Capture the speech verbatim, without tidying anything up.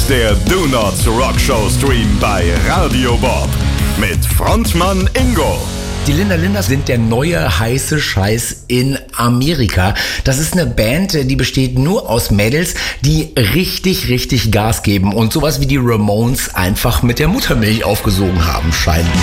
ist der Do Not Rock Show Stream bei Radio Bob mit Frontmann Ingo. Die Linda Linders sind der neue heiße Scheiß in Amerika. Das ist eine Band, die besteht nur aus Mädels, die richtig, richtig Gas geben und sowas wie die Ramones einfach mit der Muttermilch aufgesogen haben, scheint